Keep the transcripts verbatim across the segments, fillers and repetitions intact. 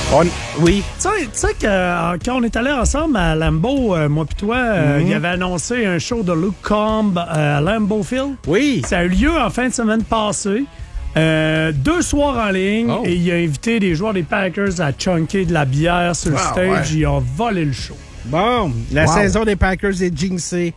On... Oui. Tu sais que euh, quand on est allé ensemble à Lambeau, euh, moi pis toi, euh, Mm-hmm. il avait annoncé un show de Luke Combs euh, à Lambeau Field. Oui. Ça a eu lieu en fin de semaine passée. Euh, deux soirs en ligne Oh. et il a invité des joueurs des Packers à chunker de la bière sur le Ah, stage. ouais. Ils ont volé le show. Bon, la Wow. saison des Packers est jinxée.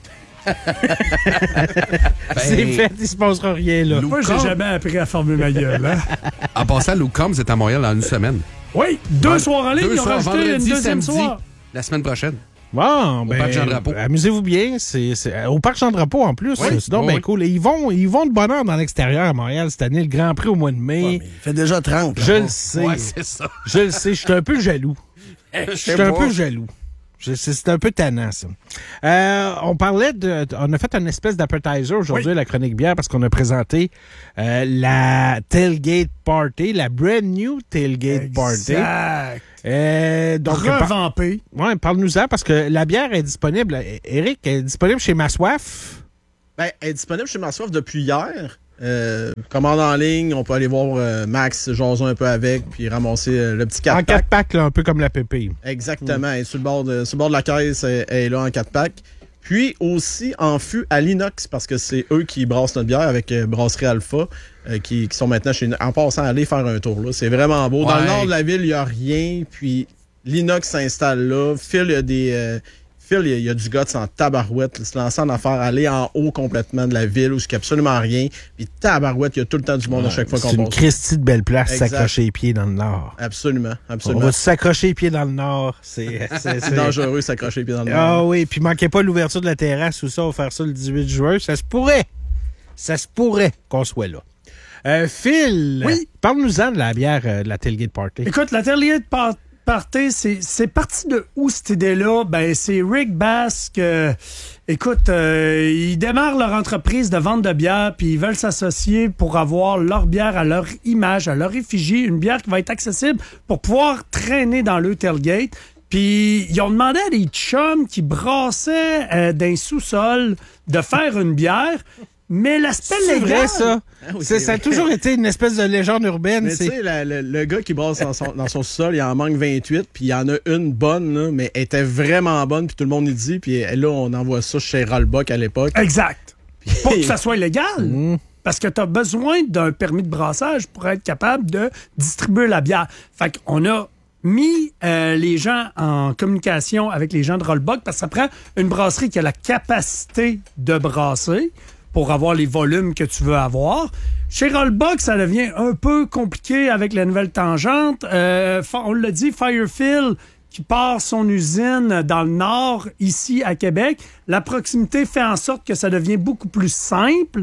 C'est fait, il se passera rien, là. Moi, j'ai Combs. jamais appris à fermer ma gueule. Hein? En passant, Luke Combs est à Montréal dans une semaine. Oui, deux Vend- soirs en ligne, deux ils ont soirs, rajouté vendredi, une deuxième samedi, soir. La semaine prochaine. Bon, ben, Parc Jean-Drapeau. amusez-vous bien. C'est, c'est, au Parc Jean-Drapeau, en plus. Oui, C'est donc oui, bien oui. cool. Et ils vont, ils vont de bonheur dans l'extérieur à Montréal cette année, le Grand Prix au mois de mai. Ouais, mais il fait déjà trente. Je là-bas. le sais. Ouais, c'est ça. Je le sais. Je suis un peu jaloux. Je suis un peu jaloux. Je- C'est c'est un peu tannant, ça. Euh, on parlait de... On a fait une espèce d'appetizer aujourd'hui, Oui. à la chronique bière, parce qu'on a présenté euh, la Tailgate Party, la brand new Tailgate Party. Exact. Euh, donc, par- Revampé. ouais, parle-nous-en, parce que la bière est disponible. É- Éric, elle est disponible chez Ma Soif. Ben, elle est disponible chez Massoif depuis hier. Euh, commande en ligne, on peut aller voir euh, Max, jaser un peu avec, puis ramasser euh, le petit En quatre quatre packs, là, un peu comme la pépé. Exactement. Elle est sur le bord de, sur le bord de la caisse, elle, elle est là en quatre packs. Puis aussi en fût à l'inox, parce que c'est eux qui brassent notre bière avec euh, Brasserie Alpha, euh, qui, qui sont maintenant chez nous. En passant, allez faire un tour, là. C'est vraiment beau. Dans Ouais. le nord de la ville, il n'y a rien, puis l'inox s'installe là. Phil, il y a des... euh, Phil, il y a, il y a du guts en tabarouette. Se lancer en affaire, aller en haut complètement de la ville où il n'y a absolument rien. Puis tabarouette, il y a tout le temps du monde à chaque fois C'est qu'on une passe. Christie de belle place, Exact. s'accrocher les pieds dans le nord. Absolument, On absolument. va s'accrocher les pieds dans le nord. C'est c'est- C'est c'est- dangereux s'accrocher les pieds dans le Ah nord. oui, puis manquez pas l'ouverture de la terrasse ou ça, on va faire ça le dix-huit juin. Ça se pourrait. Ça se pourrait qu'on soit là. Euh, Phil, Oui. parle-nous-en de la bière euh, de la Tailgate Party. Écoute, l'atelier de par- party, c'est, c'est parti de où cette idée-là? Ben, c'est Rick Bass que, écoute, euh, ils démarrent leur entreprise de vente de bière, puis ils veulent s'associer pour avoir leur bière à leur image, à leur effigie, une bière qui va être accessible pour pouvoir traîner dans le tailgate. Puis ils ont demandé à des chums qui brassaient euh, d'un sous-sol de faire une bière, mais l'aspect Ben, C'est légal... vrai, ça? Ah oui, C'est- c'est ça a vrai. toujours été une espèce de légende urbaine. Mais tu c'est- sais, la- le, le gars qui brasse dans son, dans son sous-sol, il en manque vingt-huit, puis il y en a une bonne, là, mais elle était vraiment bonne, puis tout le monde y dit, puis là, on envoie ça chez Rollbuck à l'époque. Exact. Puis- Pour que ça soit légal. Mm. Parce que tu as besoin d'un permis de brassage pour être capable de distribuer la bière. Fait qu'on a mis euh, les gens en communication avec les gens de Rollbuck parce que ça prend une brasserie qui a la capacité de brasser pour avoir les volumes que tu veux avoir. Chez Rollbuck, ça devient un peu compliqué avec la nouvelle tangente. Euh, fa- on l'a dit, Firefield qui part son usine dans le nord, ici à Québec. La proximité fait en sorte que ça devient beaucoup plus simple.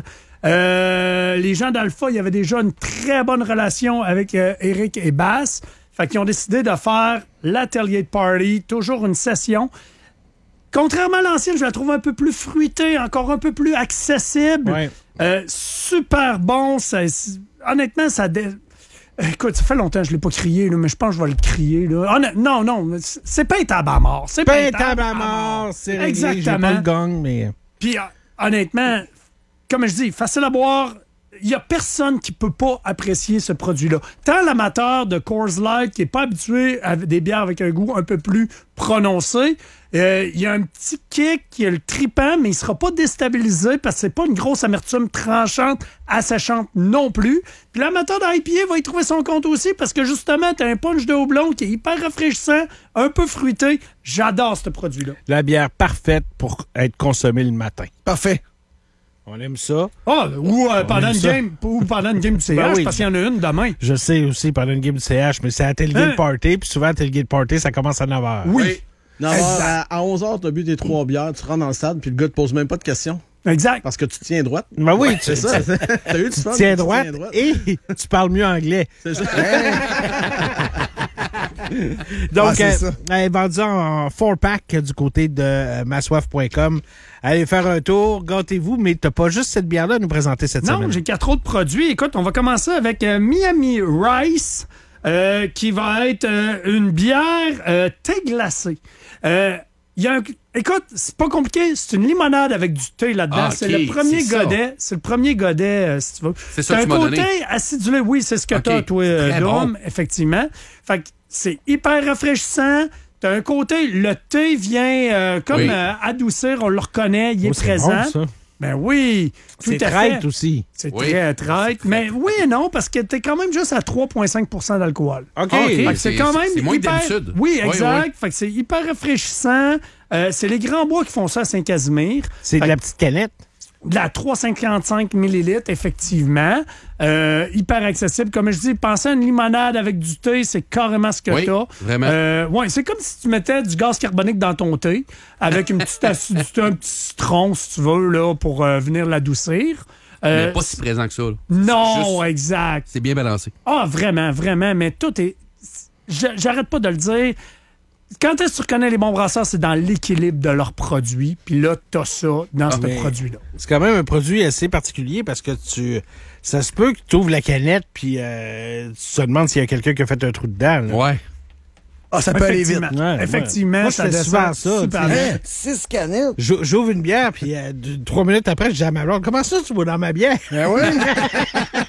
Euh, les gens d'Alpha, il y avait déjà une très bonne relation avec euh, Eric et Bass. Fait qu'ils ont décidé de faire l'atelier de party, toujours une session. Contrairement à l'ancienne, je la trouve un peu plus fruitée, encore un peu plus accessible. Ouais. Euh, super bon. Ça, c'est- honnêtement, ça... dé- Écoute, ça fait longtemps que je l'ai pas crié, là, mais je pense que je vais le crier. Là. Honn- non, non, c'est- c'est pas étable à mort. C'est Pain étable table à à mort, c'est réglé. J'ai Exactement. pas le gang, mais... Puis, hon- honnêtement, comme je dis, facile à boire. Il n'y a personne qui peut pas apprécier ce produit-là. Tant l'amateur de Coors Light qui n'est pas habitué à des bières avec un goût un peu plus prononcé, euh, il y a un petit kick, il y a le tripant, mais il ne sera pas déstabilisé parce que c'est pas une grosse amertume tranchante, asséchante non plus. Puis l'amateur d'I P A va y trouver son compte aussi parce que justement, tu as un punch de houblon qui est hyper rafraîchissant, un peu fruité. J'adore ce produit-là. La bière parfaite pour être consommée le matin. Parfait. On aime ça. Ah, ou, euh, pendant aime une ça. game, ou pendant une game du C H, Ben oui. parce qu'il y en a une demain. Je sais aussi pendant une game du C H, mais c'est à Tailgate Hein? Party, puis souvent à Tailgate Party, ça commence à neuf heures. Oui. Non, Exact. à, à onze heures, tu as bu tes trois bières, tu rentres dans le stade, puis le gars te pose même pas de questions. Exact. Parce que tu tiens droite. Ben oui, C'est tu, ça. T'as eu du tu fun, tiens tu droite et tu parles mieux anglais. C'est ça. Donc, Ouais, c'est euh, ça. elle est vendue en four-pack du côté de euh, massoif point com. Allez faire un tour, gâtez-vous, mais t'as pas juste cette bière-là à nous présenter cette Non, semaine. j'ai quatre autres produits. Écoute, on va commencer avec euh, Miami Rice, euh, qui va être euh, une bière euh, thé glacé. Euh, Il y a un... Écoute, c'est pas compliqué. C'est une limonade avec du thé là-dedans. Ah, c'est ok, le premier c'est ça. godet. C'est le premier godet, euh, si tu veux. C'est ça T'as que tu un m'as côté donné. acidulé. Oui, c'est ce que Ok, t'as, toi, euh, très Dom, bon. effectivement. Fait que c'est hyper rafraîchissant. T'as un côté, le thé vient euh, comme Oui. euh, adoucir, on le reconnaît, il est Oh, c'est présent. bon, ça. Ben oui, tout C'est à traite fait. aussi. C'est Oui. très traite. Mais oui et non, parce que t'es quand même juste à trois virgule cinq pour cent d'alcool. OK. Ah, OK. Fait que c'est C'est- quand même c'est moins que hyper... d'habitude. Oui, Oui, exact. oui. Fait que c'est hyper rafraîchissant. Euh, c'est les Grands Bois qui font ça à Saint-Casimir. C'est de Fait la petite canette. de la trois cent cinquante-cinq millilitres, effectivement. Euh, hyper accessible. Comme je dis, pensez à une limonade avec du thé, c'est carrément ce que Oui, t'as. vraiment. Euh, ouais, c'est comme si tu mettais du gaz carbonique dans ton thé, avec une petite acidité, un petit citron, si tu veux, là, pour euh, venir l'adoucir. Euh, Mais pas si présent que ça. là. non, Juste- exact. C'est bien balancé. Ah, vraiment, vraiment, mais tout est... J'a- J'arrête pas de le dire. Quand est-ce que tu reconnais les bons brasseurs, c'est dans l'équilibre de leurs produits. Puis là, t'as ça dans ce mais- produit-là. C'est quand même un produit assez particulier parce que tu. Ça se peut que tu ouvres la canette puis euh, tu te demandes s'il y a quelqu'un qui a fait un trou dedans. là. Ouais. Ah, ça peut aller vite. Effectivement. Ouais, ouais. Effectivement, Moi, je ça fais descend souvent ça, super tu sais. bien. Hein? Six canettes. J'ou- J'ouvre une bière, puis euh, deux- trois minutes après, je dis à ma blonde, comment ça tu bois dans ma bière? Ben oui.